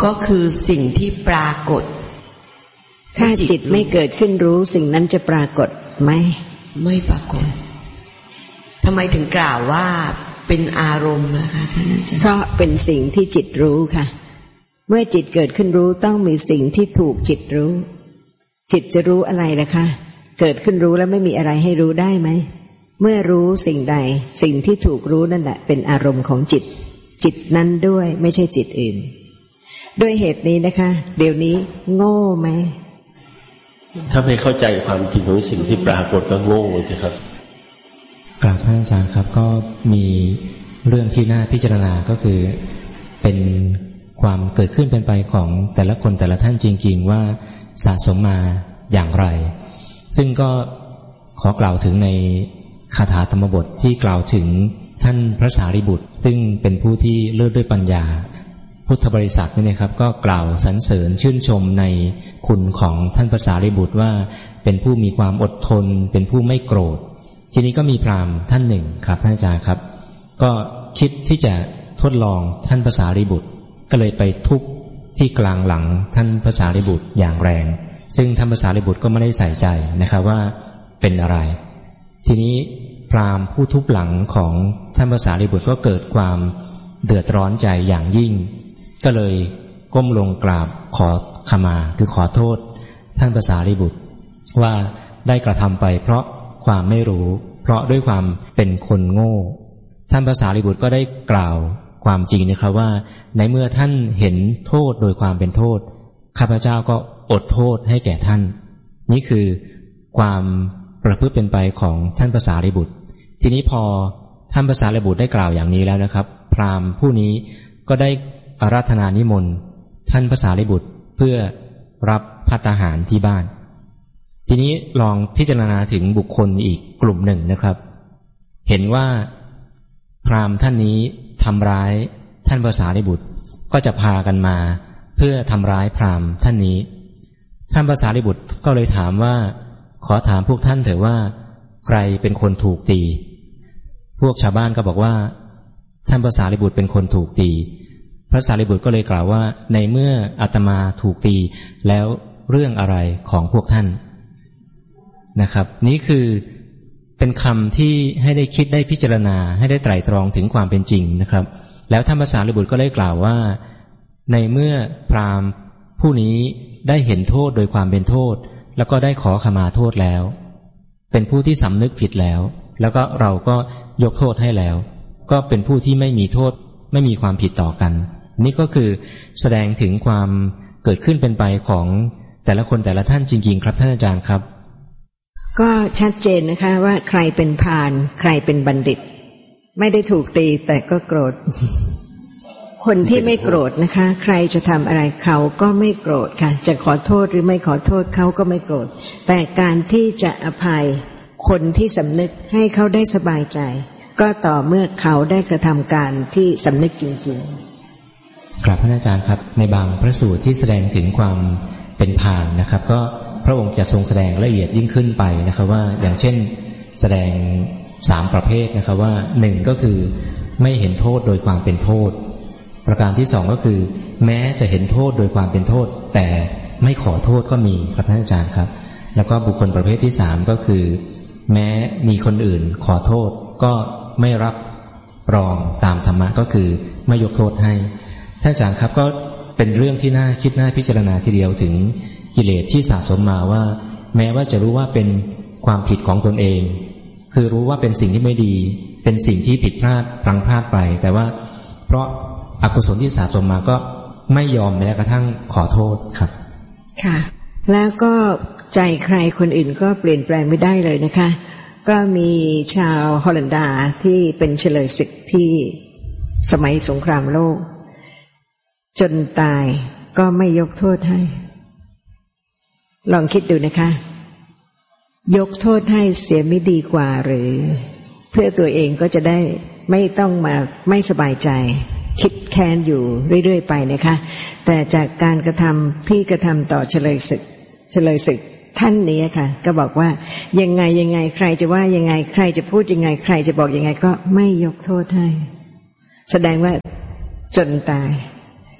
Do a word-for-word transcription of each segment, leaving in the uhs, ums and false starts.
ก็คือสิ่งที่ปรากฏถ้าจิตไม่เกิดขึ้นรู้สิ่งนั้นจะปรากฏไหมไม่ปรากฏทำไมถึงกล่าวว่าเป็นอารมณ์ล่ะคะท่านอาจารย์เพราะเป็นสิ่งที่จิตรู้ค่ะเมื่อจิตเกิดขึ้นรู้ต้องมีสิ่งที่ถูกจิตรู้จิตจะรู้อะไรล่ะคะเกิดขึ้นรู้แล้วไม่มีอะไรให้รู้ได้ไหมเมื่อรู้สิ่งใดสิ่งที่ถูกรู้นั่นแหละเป็นอารมณ์ของจิตจิตนั้นด้วยไม่ใช่จิตอื่นด้วยเหตุนี้นะคะเดี๋ยวนี้โง่ไหมถ้าไม่เข้าใจความจริงของสิ่งที่ปรากฏก็โง่สิครับกราบท่านอาจารย์ครับก็มีเรื่องที่น่าพิจารณาก็คือเป็นความเกิดขึ้นเป็นไปของแต่ละคนแต่ละท่านจริงๆว่าสะสมมาอย่างไรซึ่งก็ขอกล่าวถึงในคาถาธรรมบทที่กล่าวถึงท่านพระสารีบุตรซึ่งเป็นผู้ที่เลิศด้วยปัญญาพุทธบริษัทนี่นะครับก็กล่าวสรรเสริญชื่นชมในคุณของท่านพระสารีบุตรว่าเป็นผู้มีความอดทนเป็นผู้ไม่โกรธทีนี้ก็มีพราหมณ์ท่านหนึ่งครับท่านอาจารย์ครับก็คิดที่จะทดลองท่านพระสารีบุตรก็เลยไปทุบที่กลางหลังท่านพระสารีบุตรอย่างแรงซึ่งท่านพระสารีบุตรก็ไม่ได้ใส่ใจนะครับว่าเป็นอะไรทีนี้พราหมณ์ผู้ทุบหลังของท่านพระสารีบุตรก็เกิดความเดือดร้อนใจอย่างยิ่งก็เลยก้มลงกราบขอขมาคือขอโทษท่านพระสารีบุตรว่าได้กระทำไปเพราะความไม่รู้เพราะด้วยความเป็นคนโง่ท่านพระสารีบุตรก็ได้กล่าวความจริงนะครับว่าในเมื่อท่านเห็นโทษโดยความเป็นโทษข้าพเจ้าก็อดโทษให้แก่ท่านนี่คือความประพฤติเป็นไปของท่านพระสารีบุตรทีนี้พอท่านพระสารีบุตรได้กล่าวอย่างนี้แล้วนะครับพราหมณ์ผู้นี้ก็ได้อาราธนานิมนต์ท่านพระสารีบุตรเพื่อรับภัตตาหารที่บ้านทีนี้ลองพิจารณาถึงบุคคลอีกกลุ่มหนึ่งนะครับเห็นว่าพราหมณ์ท่านนี้ทำร้ายท่านพระสารีบุตรก็จะพากันมาเพื่อทำร้ายพราหมณ์ท่านนี้ท่านพระสารีบุตรก็เลยถามว่าขอถามพวกท่านเถอะว่าใครเป็นคนถูกตีพวกชาวบ้านก็บอกว่าท่านพระสารีบุตรเป็นคนถูกตีพระสารีบุตรก็เลยกล่าวว่าในเมื่ออาตมาถูกตีแล้วเรื่องอะไรของพวกท่านนะครับนี่คือเป็นคำที่ให้ได้คิดได้พิจารณาให้ได้ไตร่ตรองถึงความเป็นจริงนะครับแล้วท่านพระสารีบุตรก็ได้กล่าวว่าในเมื่อพราหมณ์ผู้นี้ได้เห็นโทษโดยความเป็นโทษแล้วก็ได้ขอขมาโทษแล้วเป็นผู้ที่สำนึกผิดแล้วแล้วก็เราก็ยกโทษให้แล้วก็เป็นผู้ที่ไม่มีโทษไม่มีความผิดต่อกันนี่ก็คือแสดงถึงความเกิดขึ้นเป็นไปของแต่ละคนแต่ละท่านจริงๆครับท่านอาจารย์ครับก็ชัดเจนนะคะว่าใครเป็นพาลใครเป็นบัณฑิตไม่ได้ถูกตีแต่ก็โกรธ คนที่ไม่โกรธนะคะใครจะทำอะไรเขาก็ไม่โกรธค่ะจะขอโทษหรือไม่ขอโทษเขาก็ไม่โกรธแต่การที่จะอภัยคนที่สำนึกให้เขาได้สบายใจก็ต่อเมื่อเขาได้กระทำการที่สำนึกจริงๆกราบพระอาจารย์ครับในบางพระสูตรที่แสดงถึงความเป็นพาลนะครับก็พระองค์จะทรงแสดงละเอียดยิ่งขึ้นไปนะครับว่าอย่างเช่นแสดงสามประเภทนะครับว่าหนึ่งก็คือไม่เห็นโทษโดยความเป็นโทษประการที่สองก็คือแม้จะเห็นโทษโดยความเป็นโทษแต่ไม่ขอโทษก็มีครับท่านอาจารย์ครับแล้วก็บุคคลประเภทที่สามก็คือแม้มีคนอื่นขอโทษก็ไม่รับรองตามธรรมะก็คือไม่ยกโทษให้ท่านอาจารย์ครับก็เป็นเรื่องที่น่าคิดน่าพิจารณาทีเดียวถึงกิเลสที่สะสมมาว่าแม้ว่าจะรู้ว่าเป็นความผิดของตนเองคือรู้ว่าเป็นสิ่งที่ไม่ดีเป็นสิ่งที่ผิดพลาดพลั้งพลาดไปแต่ว่าเพราะอกุศลที่สะสมมาก็ไม่ยอมแม้กระทั่งขอโทษครับค่ะแล้วก็ใจใครคนอื่นก็เปลี่ยนแปลงไม่ได้เลยนะคะก็มีชาวฮอลันดาที่เป็นเฉลยศึกที่สมัยสงครามโลกจนตายก็ไม่ยกโทษให้ลองคิดดูนะคะยกโทษให้เสียไม่ดีกว่าหรือเพื่อตัวเองก็จะได้ไม่ต้องมาไม่สบายใจคิดแค้นอยู่เรื่อยๆไปนะคะแต่จากการกระทำที่กระทำต่อเฉลยศึกเฉลยศึกท่านนี้ค่ะก็บอกว่ายังไงยังไงใครจะว่ายังไงใครจะพูดยังไงใครจะบอกยังไงก็ไม่ยกโทษให้แสดงว่าจนตาย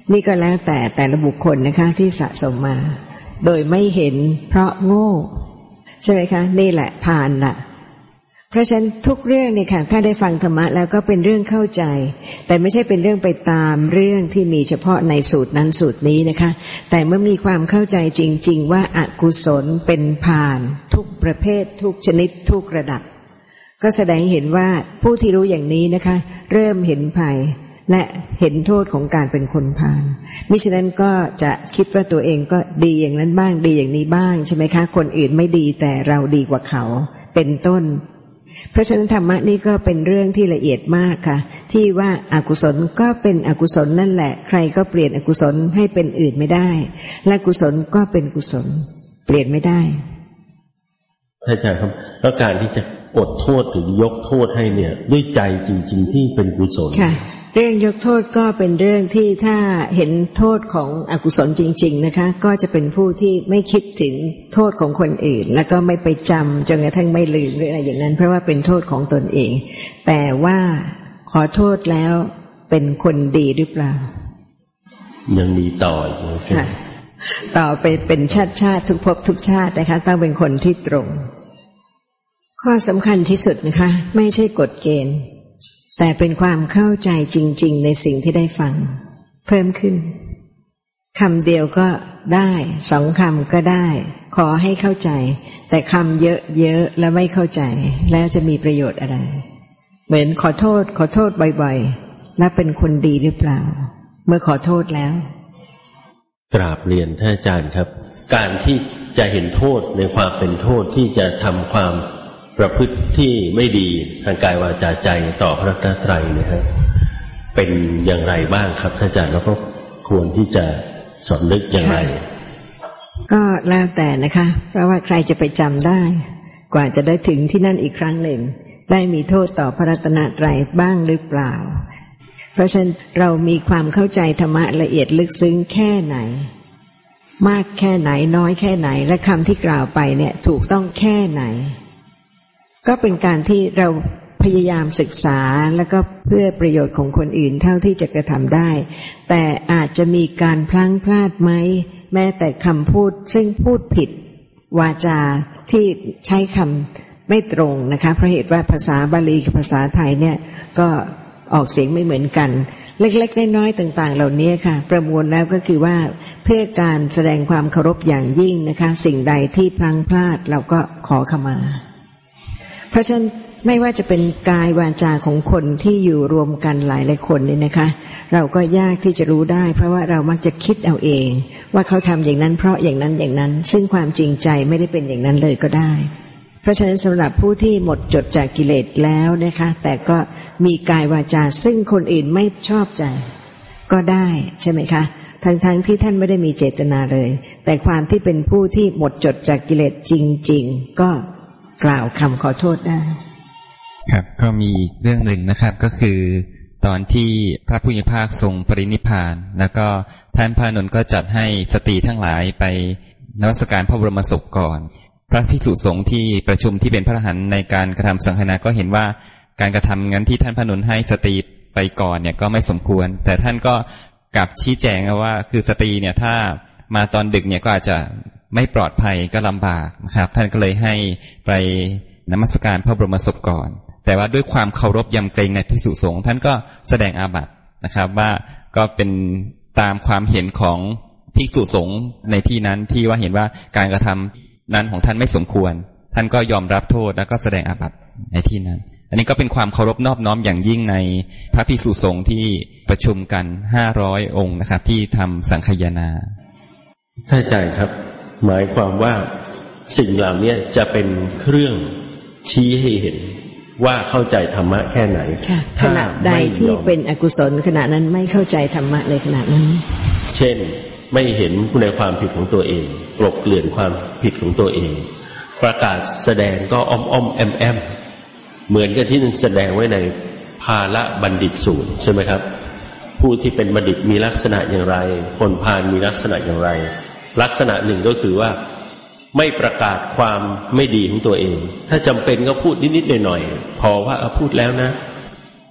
นี่ก็แล้วแต่แต่ละบุคคลนะคะที่สะสมมาโดยไม่เห็นเพราะโง่ใช่ไหมคะนี่แหละพาลล่ะเพราะฉะนั้นทุกเรื่องเนี่ยค่ะถ้าได้ฟังธรรมะแล้วก็เป็นเรื่องเข้าใจแต่ไม่ใช่เป็นเรื่องไปตามเรื่องที่มีเฉพาะในสูตรนั้นสูตรนี้นะคะแต่เมื่อมีความเข้าใจจริงๆว่าอกุศลเป็นพาลทุกประเภททุกชนิดทุกระดับก็แสดงเห็นว่าผู้ที่รู้อย่างนี้นะคะเริ่มเห็นภัยและเห็นโทษของการเป็นคนพาลมิฉะนั้นก็จะคิดว่าตัวเองก็ดีอย่างนั้นบ้างดีอย่างนี้บ้างใช่ไหมคะคนอื่นไม่ดีแต่เราดีกว่าเขาเป็นต้นเพราะฉะนั้นธรรมะนี่ก็เป็นเรื่องที่ละเอียดมากค่ะที่ว่าอากุศลก็เป็นอกุศลนั่นแหละใครก็เปลี่ยนอกุศลให้เป็นอื่นไม่ได้และกุศลก็เป็นกุศลเปลี่ยนไม่ได้อาจารย์ครับแล้วการที่จะอดโทษหรือยกโทษให้เนี่ยด้วยใจจริงๆที่เป็นกุศลค่ะเรื่องยกโทษก็เป็นเรื่องที่ถ้าเห็นโทษของอกุศลจริงๆนะคะก็จะเป็นผู้ที่ไม่คิดถึงโทษของคนอื่นแล้วก็ไม่ไปจำจนกระทั่งไม่ลืมหรืออะไรอย่างนั้นเพราะว่าเป็นโทษของตนเองแต่ว่าขอโทษแล้วเป็นคนดีหรือเปล่ายังมีต่อค่ะต่อไปเป็นชาติชาติทุกภพทุกชาตินะคะต้องเป็นคนที่ตรงข้อสำคัญที่สุดนะคะไม่ใช่กฎเกณฑ์แต่เป็นความเข้าใจจริงๆในสิ่งที่ได้ฟังเพิ่มขึ้นคำเดียวก็ได้สองคำก็ได้ขอให้เข้าใจแต่คำเยอะๆแล้วไม่เข้าใจแล้วจะมีประโยชน์อะไรเหมือนขอโทษขอโทษบ่อยๆและเป็นคนดีหรือเปล่าเมื่อขอโทษแล้วกราบเรียนท่านอาจารย์ครับการที่จะเห็นโทษในความเป็นโทษที่จะทำความประพฤติที่ไม่ดีทางกายวาจาใจต่อพระรัตนตรัยนะฮะเป็นอย่างไรบ้างครับท่านอาจารย์แล้วก็ควรที่จะสอนนึกอย่างไรก็แล้วแต่นะคะเพราะว่าใครจะไปจำได้กว่าจะได้ถึงที่นั่นอีกครั้งหนึ่งได้มีโทษต่อพระรัตนตรัยบ้างหรือเปล่าเพราะฉะนั้นเรามีความเข้าใจธรรมะละเอียดลึกซึ้งแค่ไหนมากแค่ไหนน้อยแค่ไหนและคำที่กล่าวไปเนี่ยถูกต้องแค่ไหนก็เป็นการที่เราพยายามศึกษาแล้วก็เพื่อประโยชน์ของคนอื่นเท่าที่จะกระทำได้แต่อาจจะมีการพลั้งพลาดไหมแม้แต่คำพูดซึ่งพูดผิดวาจาที่ใช้คำไม่ตรงนะคะเพราะเหตุว่าภาษาบาลีกับภาษาไทยเนี่ยก็ออกเสียงไม่เหมือนกันเล็กๆน้อยๆต่างๆเหล่านี้ค่ะประมวลแล้วก็คือว่าเพื่อการแสดงความเคารพอย่างยิ่งนะคะสิ่งใดที่พลั้งพลาดเราก็ขอขมาเพราะฉะนั้นไม่ว่าจะเป็นกายวาจาของคนที่อยู่รวมกันหลายหลายคนเนี่ยนะคะเราก็ยากที่จะรู้ได้เพราะว่าเรามักจะคิดเอาเองว่าเขาทำอย่างนั้นเพราะอย่างนั้นอย่างนั้นซึ่งความจริงใจไม่ได้เป็นอย่างนั้นเลยก็ได้เพราะฉะนั้นสำหรับผู้ที่หมดจดจากกิเลสแล้วนะคะแต่ก็มีกายวาจาซึ่งคนอื่นไม่ชอบใจก็ได้ใช่ไหมคะทั้งๆที่ท่านไม่ได้มีเจตนาเลยแต่ความที่เป็นผู้ที่หมดจดจากกิเลสจริงๆก็กล่าวคำขอโทษได้ครับก็มีเรื่องหนึ่งนะครับก็คือตอนที่พระผู้มีพระภาคทรงปรินิพพานแล้วก็ท่านพระอานนท์ก็จัดให้สตรีทั้งหลายไปนมัสการพระบรมศพก่อนพระภิกษุสงฆ์ที่ประชุมที่เป็นพระอรหันต์ในการกระทำสังฆนาก็เห็นว่าการกระทำงั้นที่ท่านพระอานนท์ให้สตรีไปก่อนเนี่ยก็ไม่สมควรแต่ท่านก็กลับชี้แจงว่าคือสตรีเนี่ยถ้ามาตอนดึกเนี่ยก็อาจจะไม่ปลอดภัยก็ลำบากนะครับท่านก็เลยให้ไปนมัสการพระบรมศพก่อนแต่ว่าด้วยความเคารพยำเกรงในภิกษุสงฆ์ท่านก็แสดงอาบัตินะครับว่าก็เป็นตามความเห็นของภิกษุสงฆ์ในที่นั้นที่ว่าเห็นว่าการกระทำนั้นของท่านไม่สมควรท่านก็ยอมรับโทษแล้วก็แสดงอาบัติในที่นั้นอันนี้ก็เป็นความเคารพนอบน้อมอย่างยิ่งในพระภิกษุสงฆ์ที่ประชุมกันห้าร้อยองค์นะครับที่ทำสังฆายนาท่านอาจารย์ครับหมายความว่าสิ่งเหล่านี้จะเป็นเครื่องชี้ให้เห็นว่าเข้าใจธรรมะแค่ไหนขณะใดที่เป็นอกุศลขณะนั้นไม่เข้าใจธรรมะในขณะนั้นเช่นไม่เห็นในความผิดของตัวเองกลบเกลื่อนความผิดของตัวเองประกาศแสดงก็อ้อมอ้อมแอมแอมเหมือนกับที่แสดงไว้ในภาละบัณฑิตสูตรใช่ไหมครับผู้ที่เป็นบัณฑิตมีลักษณะอย่างไรคนพาลมีลักษณะอย่างไรลักษณะหนึ่งก็คือว่าไม่ประกาศความไม่ดีของตัวเองถ้าจำเป็นก็พูดนิดๆหน่อยๆพอว่าพูดแล้วนะ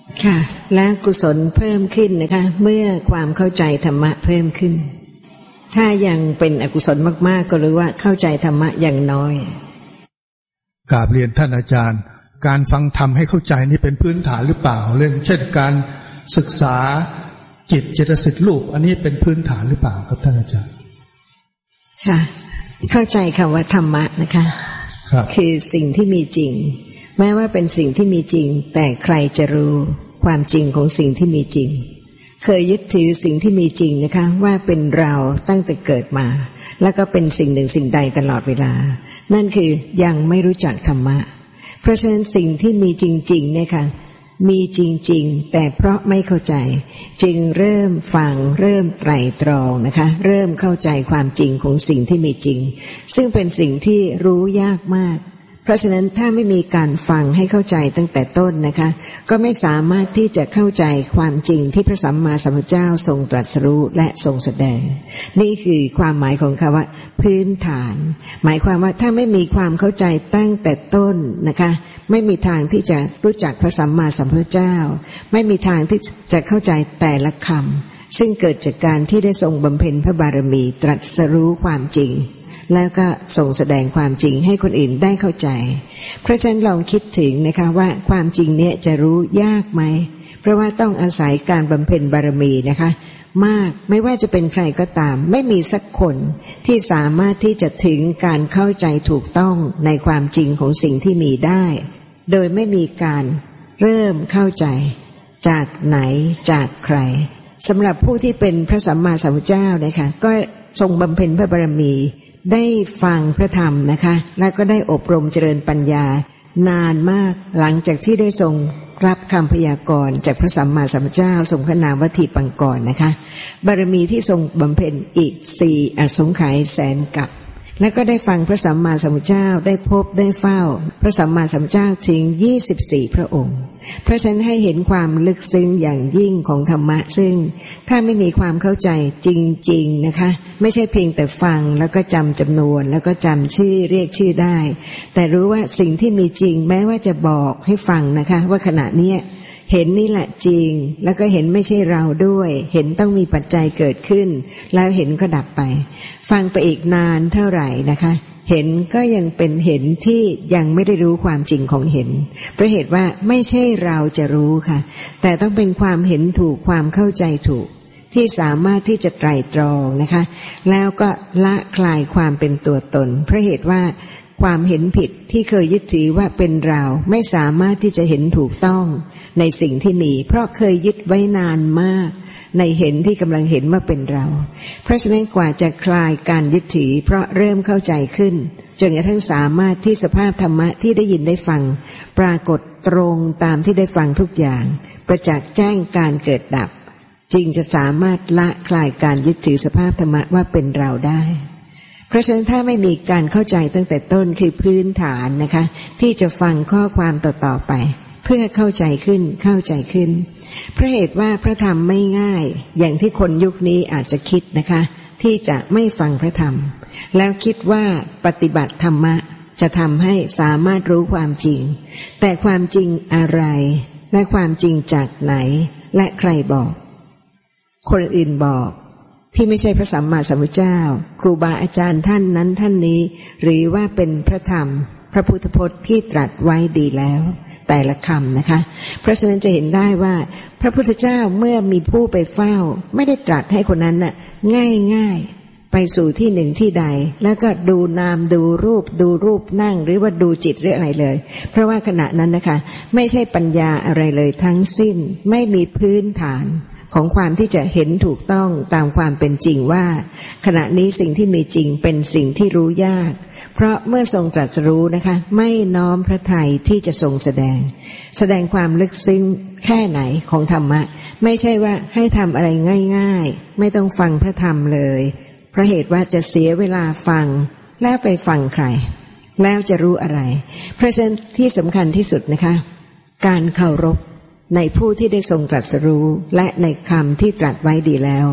ค่ะและกุศลเพิ่มขึ้นนะคะเมื่อความเข้าใจธรรมะเพิ่มขึ้นถ้ายังเป็นอกุศลมากๆก็รู้ว่าเข้าใจธรรมะอย่างน้อยกราบเรียนท่านอาจารย์การฟังธรรมให้เข้าใจนี่เป็นพื้นฐานหรือเปล่าเรื่องเช่นการศึกษาจิตเจตสิกรูปอันนี้เป็นพื้นฐานหรือเปล่าครับท่านอาจารย์ค่ะเข้าใจคำว่าธรรมะนะคะครับคือสิ่งที่มีจริงแม้ว่าเป็นสิ่งที่มีจริงแต่ใครจะรู้ความจริงของสิ่งที่มีจริงเคยยึดถือสิ่งที่มีจริงนะคะว่าเป็นเราตั้งแต่เกิดมาแล้วก็เป็นสิ่งหนึ่งสิ่งใดตลอดเวลานั่นคือยังไม่รู้จักธรรมะเพราะฉะนั้นสิ่งที่มีจริงๆเนี่ยค่ะมีจริงๆแต่เพราะไม่เข้าใจจึงเริ่มฟังเริ่มไตร่ตรองนะคะเริ่มเข้าใจความจริงของสิ่งที่มีจริงซึ่งเป็นสิ่งที่รู้ยากมากเพราะฉะนั้นถ้าไม่มีการฟังให้เข้าใจตั้งแต่ต้นนะคะก็ไม่สามารถที่จะเข้าใจความจริงที่พระสัมมาสัมพุทธเจ้าทรงตรัสรู้และทรงแสดงนี่คือความหมายของคำว่าพื้นฐานหมายความว่าถ้าไม่มีความเข้าใจตั้งแต่ต้นนะคะไม่มีทางที่จะรู้จักพระสัมมาสัมพุทธเจ้าไม่มีทางที่จะเข้าใจแต่ละคำซึ่งเกิดจากการที่ได้ทรงบำเพ็ญพระบารมีตรัสรู้ความจริงแล้วก็ส่งแสดงความจริงให้คนอื่นได้เข้าใจเพราะฉะนั้นลองคิดถึงนะคะว่าความจริงเนี้ยจะรู้ยากไหมเพราะว่าต้องอาศัยการบำเพ็ญบารมีนะคะมากไม่ว่าจะเป็นใครก็ตามไม่มีสักคนที่สามารถที่จะถึงการเข้าใจถูกต้องในความจริงของสิ่งที่มีได้โดยไม่มีการเริ่มเข้าใจจากไหนจากใครสำหรับผู้ที่เป็นพระสัมมาสัมพุทธเจ้านะคะก็ทรงบำเพ็ญพระบารมีได้ฟังพระธรรมนะคะแล้วก็ได้อบรมเจริญปัญญานานมากหลังจากที่ได้ทรงรับคำพยากรณ์จากพระสัมมาสัมพุทธเจ้าทรงพระนามวัตถิปังกรนะคะบารมีที่ทรงบำเพ็ญอีกสี่อสงไขยแสนกับและก็ได้ฟังพระสัมมาสัมพุทธเจ้าได้พบได้เฝ้าพระสัมมาสัมพุทธเจ้าถึงยี่สิบสี่พระองค์เพราะฉะนั้นให้เห็นความลึกซึ้งอย่างยิ่งของธรรมะซึ่งถ้าไม่มีความเข้าใจจริงๆนะคะไม่ใช่เพียงแต่ฟังแล้วก็จำจำนวนแล้วก็จำชื่อเรียกชื่อได้แต่รู้ว่าสิ่งที่มีจริงแม้ว่าจะบอกให้ฟังนะคะว่าขณะนี้เห็นนี่แหละจริงแล้วก็เห็นไม่ใช่เราด้วยเห็นต้องมีปัจจัยเกิดขึ้นแล้วเห็นก็ดับไปฟังไปอีกนานเท่าไหร่นะคะเห็นก็ยังเป็นเห็นที่ยังไม่ได้รู้ความจริงของเห็นเพราะเหตุว่าไม่ใช่เราจะรู้ค่ะแต่ต้องเป็นความเห็นถูกความเข้าใจถูกที่สามารถที่จะไตร่ตรองนะคะแล้วก็ละคลายความเป็นตัวตนเพราะเหตุว่าความเห็นผิดที่เคยยึดถือว่าเป็นเราไม่สามารถที่จะเห็นถูกต้องในสิ่งที่มีเพราะเคยยึดไว้นานมากในเห็นที่กำลังเห็นว่าเป็นเราเพราะฉะนั้นกว่าจะคลายการยึดถือเพราะเริ่มเข้าใจขึ้นจนกระทั่งสามารถที่สภาพธรรมะที่ได้ยินได้ฟังปรากฏตรงตามที่ได้ฟังทุกอย่างประจักษ์แจ้งการเกิดดับจึงจะสามารถละคลายการยึดถือสภาพธรรมะว่าเป็นเราได้เพราะฉะนั้นถ้าไม่มีการเข้าใจตั้งแต่ต้นคือพื้นฐานนะคะที่จะฟังข้อความต่อๆไปเพื่อเข้าใจขึ้นเข้าใจขึ้นเพราะเหตุว่าพระธรรมไม่ง่ายอย่างที่คนยุคนี้อาจจะคิดนะคะที่จะไม่ฟังพระธรรมแล้วคิดว่าปฏิบัติธรรมะจะทำให้สามารถรู้ความจริงแต่ความจริงอะไรและความจริงจากไหนและใครบอกคนอื่นบอกที่ไม่ใช่พระสัมมาสัมพุทธเจ้าครูบาอาจารย์ท่านนั้นท่านนี้หรือว่าเป็นพระธรรมพระพุทธพจน์ที่ตรัสไว้ดีแล้วแต่ละคำนะคะเพราะฉะนั้นจะเห็นได้ว่าพระพุทธเจ้าเมื่อมีผู้ไปเฝ้าไม่ได้ตรัสให้คนนั้นน่ะง่ายๆไปสู่ที่หนึ่งที่ใดแล้วก็ดูนามดูรูปดูรูปนั่งหรือว่าดูจิตหรืออะไรเลยเพราะว่าขณะนั้นนะคะไม่ใช่ปัญญาอะไรเลยทั้งสิ้นไม่มีพื้นฐานของความที่จะเห็นถูกต้องตามความเป็นจริงว่าขณะนี้สิ่งที่มีจริงเป็นสิ่งที่รู้ยากเพราะเมื่อทรงตรัสรู้นะคะไม่น้อมพระทัยที่จะทรงแสดงแสดงความลึกซึ้งแค่ไหนของธรรมะไม่ใช่ว่าให้ทำอะไรง่ายๆไม่ต้องฟังพระธรรมเลยเพราะเหตุว่าจะเสียเวลาฟังแล้วไปฟังใครแล้วจะรู้อะไรเพราะฉะนั้นที่สำคัญที่สุดนะคะการเคารพในผู้ที่ได้ทรงตรัสรู้และในคำที่ตรัสไว้ดีแล้ว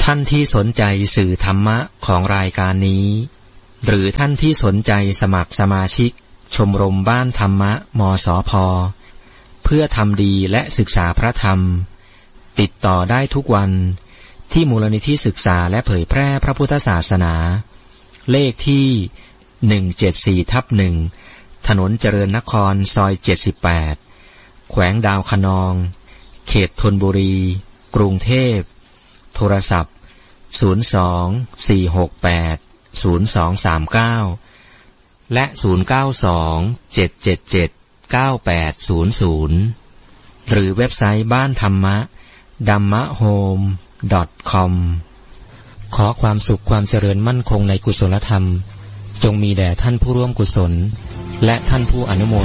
ท่านที่สนใจสื่อธรรมะของรายการนี้หรือท่านที่สนใจสมัครสมาชิกชมรมบ้านธรรมะมสพ.เพื่อทำดีและศึกษาพระธรรมติดต่อได้ทุกวันที่มูลนิธิศึกษาและเผยแพร่พระพุทธศาสนาเลขที่หนึ่งเจ็ดสี่ทับหนึ่งถนนเจริญนครซอยเจ็ดสิบแปดแขวงดาวคะนองเขตธนบุรีกรุงเทพโทรศัพท์ศูนย์ สอง สี่ หก แปด ศูนย์ สอง สาม เก้าและศูนย์ เก้า สอง เจ็ด เจ็ด เจ็ด เก้า แปด ศูนย์ ศูนย์หรือเว็บไซต์บ้านธรรมะ ดัมมะโฮม ดอท คอม ขอความสุขความเจริญมั่นคงในกุศลธรรมจงมีแด่ท่านผู้ร่วมกุศลและท่านผู้อนุโม